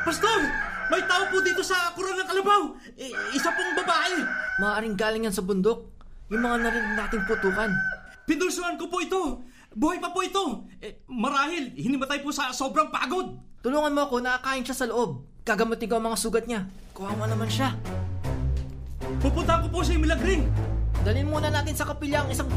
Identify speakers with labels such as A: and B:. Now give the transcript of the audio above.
A: Pastor! May tao po dito sa Kural ng Kalabaw! Isa pong babae!
B: Maaaring galing yan sa bundok. Yung mga narinig nating putukan.
A: Pinulsuhan ko po ito! Buhay pa po ito! Marahil, hinimatay po sa sobrang pagod!
B: Tulungan mo ako, nakakain siya sa loob. Gagamutin ko ang mga sugat niya. Kawawa naman siya.
A: Pupunta ko po sa Milagring!
B: Dalhin muna natin sa kapilya ang isang